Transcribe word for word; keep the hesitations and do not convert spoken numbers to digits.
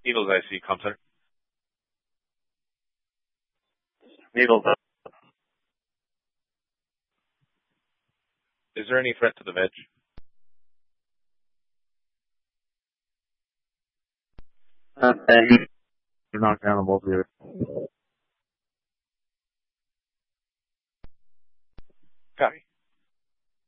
Eagles I C, com center. Eagles. Is there any threat to the veg? Okay. You're not down on both of you.